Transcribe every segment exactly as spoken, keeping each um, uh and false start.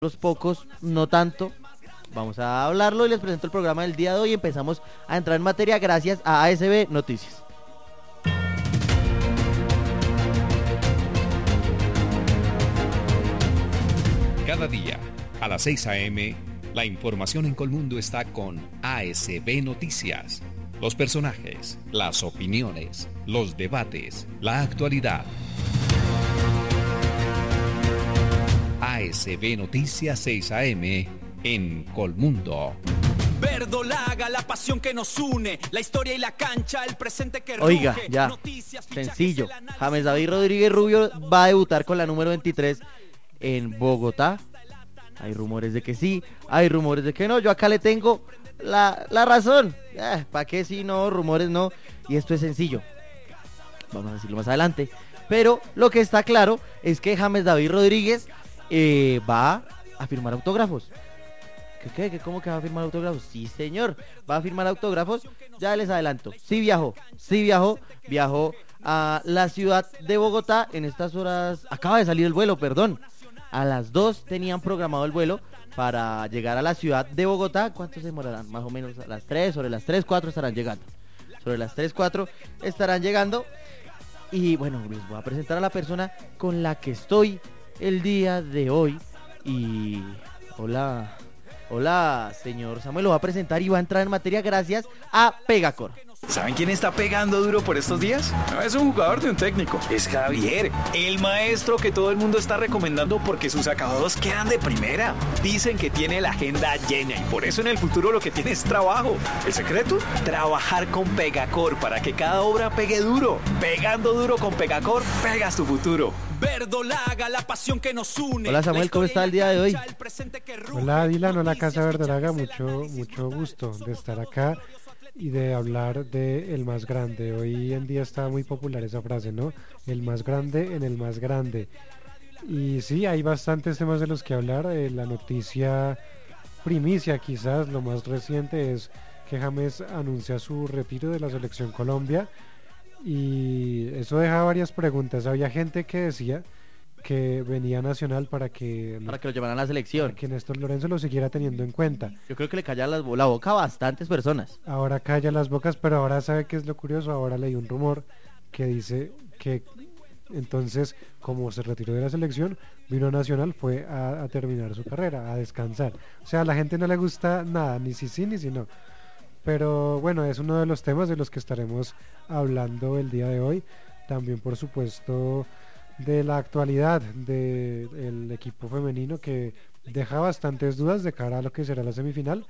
los pocos, no tanto. Vamos a hablarlo y les presento el programa del día de hoy. Empezamos a entrar en materia gracias a A S B Noticias. Cada día, a las seis a.m., la información en Colmundo está con A S B Noticias. Los personajes, las opiniones, los debates, la actualidad. A S B Noticias seis a.m. en Colmundo. Verdolaga, la pasión que nos une, la historia y la cancha, el presente que ruge. Oiga, ya, Noticias, sencillo. James David Rodríguez Rubio va a debutar con la número veintitrés en Bogotá. Hay rumores de que sí, hay rumores de que no. Yo acá le tengo la, la razón. Eh, ¿Para qué sí, no? Rumores no. Y esto es sencillo. Vamos a decirlo más adelante. Pero lo que está claro es que James David Rodríguez eh, va a firmar autógrafos. ¿Qué, qué, qué, ¿Cómo que va a firmar autógrafos? Sí, señor, va a firmar autógrafos. Ya les adelanto, sí viajó, sí viajó, viajó a la ciudad de Bogotá en estas horas. Acaba de salir el vuelo, perdón. A las dos tenían programado el vuelo para llegar a la ciudad de Bogotá. ¿Cuánto se demorarán? Más o menos a las tres, sobre las tres, cuatro estarán llegando. Sobre las tres, cuatro estarán llegando. Y bueno, les voy a presentar a la persona con la que estoy el día de hoy. Y hola... Hola, señor Samuel, lo va a presentar y va a entrar en materia gracias a Pegacor. ¿Saben quién está pegando duro por estos días? No es un jugador de un técnico, es Javier, el maestro que todo el mundo está recomendando porque sus acabados quedan de primera. Dicen que tiene la agenda llena y por eso en el futuro lo que tiene es trabajo. ¿El secreto? Trabajar con Pegacor para que cada obra pegue duro. Pegando duro con Pegacor, pegas tu futuro. Verdolaga, la pasión que nos une. Hola Samuel, ¿cómo está el día de hoy? Hola Dylan, hola Casa Verdolaga, mucho, mucho gusto de estar acá y de hablar de el más grande. Hoy en día está muy popular esa frase, ¿no? El más grande en el más grande. Y sí, hay bastantes temas de los que hablar. Eh, la noticia primicia, quizás lo más reciente, es que James anuncia su retiro de la Selección Colombia. Y eso deja varias preguntas. Había gente que decía que venía a Nacional para que para que lo llevaran a la selección, para que Néstor Lorenzo lo siguiera teniendo en cuenta. Yo creo que le calla la, la boca a bastantes personas. Ahora calla las bocas, pero ahora sabe qué es lo curioso. Ahora leí un rumor que dice que entonces, como se retiró de la selección, vino a Nacional, fue a, a terminar su carrera, a descansar. O sea, a la gente no le gusta nada, ni si sí ni si no. Pero bueno, es uno de los temas de los que estaremos hablando el día de hoy. También, por supuesto, de la actualidad del equipo femenino, que deja bastantes dudas de cara a lo que será la semifinal.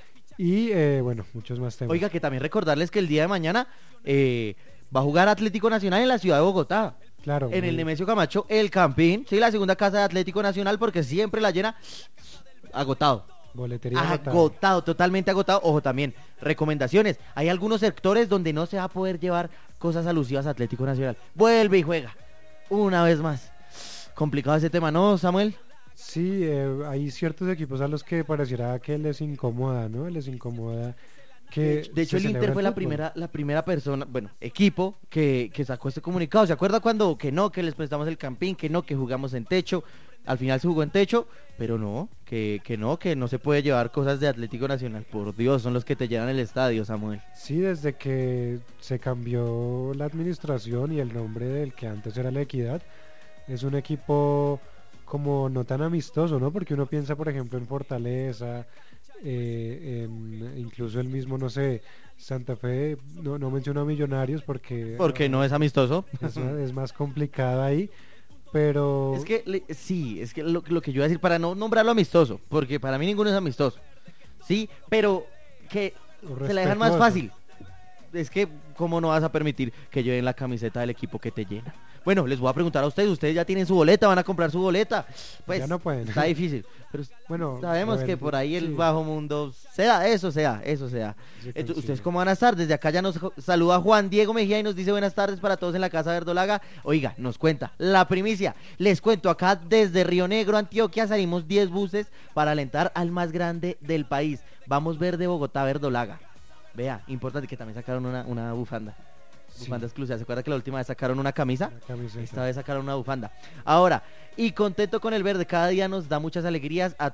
Y eh, bueno, muchos más temas. Oiga, que también recordarles que el día de mañana eh, va a jugar Atlético Nacional en la ciudad de Bogotá. Claro. En muy... el Nemesio Camacho, el Campín. Sí, la segunda casa de Atlético Nacional, porque siempre la llena agotado. Boletería agotado, agotado. totalmente agotado. Ojo, también, recomendaciones. Hay algunos sectores donde no se va a poder llevar cosas alusivas a Atlético Nacional. Vuelve y juega. Una vez más. Complicado ese tema, ¿no, Samuel? Sí, eh, hay ciertos equipos a los que pareciera que les incomoda, ¿no? Les incomoda que... De hecho, el Inter fue el la primera la primera persona, bueno, equipo que, que sacó este comunicado. ¿Se acuerda cuando que no, que les prestamos el Campín, que no, que jugamos en techo? Al final se jugó en techo, pero no, que, que no, que no se puede llevar cosas de Atlético Nacional. Por Dios, son los que te llenan el estadio, Samuel. Sí, desde que se cambió la administración y el nombre del que antes era La Equidad, es un equipo como no tan amistoso, ¿no? Porque uno piensa, por ejemplo, en Fortaleza, eh, en incluso el mismo, no sé, Santa Fe, no, no menciono a Millonarios porque... Porque no es amistoso. Es más, es más complicado ahí. Pero... Es que, le, sí, es que lo, lo que yo iba a decir, para no nombrarlo amistoso, porque para mí ninguno es amistoso, sí, pero que se la dejan más fácil. Es que, ¿cómo no vas a permitir que lleven la camiseta del equipo que te llena? Bueno, les voy a preguntar a ustedes, ustedes ya tienen su boleta, van a comprar su boleta, pues ya no pueden. Está difícil, pero bueno, sabemos que por ahí el sí. bajo mundo se da, eso se da, eso se da. Entonces, ¿ustedes cómo van a estar? Desde acá ya nos saluda Juan Diego Mejía y nos dice buenas tardes para todos en la Casa Verdolaga. Oiga, nos cuenta la primicia, les cuento acá desde Río Negro, Antioquia, salimos diez buses para alentar al más grande del país. Vamos Verde Bogotá Verdolaga. Vea, importante que también sacaron una, una bufanda. Bufanda exclusiva. ¿Se acuerda que la última vez sacaron una camisa? Una camiseta. Esta vez sacaron una bufanda. Ahora, y contento con el verde, cada día nos da muchas alegrías a